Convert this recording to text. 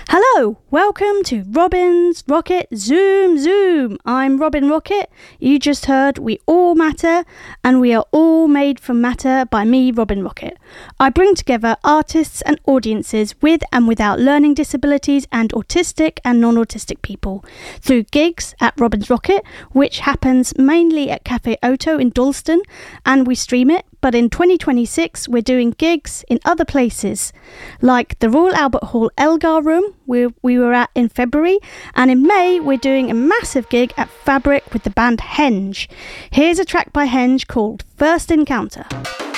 Hello, welcome to Robin's Rocket Zoom Zoom. I'm Robin Rocket. You just heard We All Matter, and we are all made from matter by me, Robin Rocket. I bring together artists and audiences with and without learning disabilities and autistic and non-autistic people through gigs at Robin's Rocket, which happens mainly at Cafe Oto in Dalston, and we stream it. But in 2026, we're doing gigs in other places, like the Royal Albert Hall Elgar Room, where we were at in February, and in May, we're doing a massive gig at Fabric with the band Henge. Here's a track by Henge called First Encounter.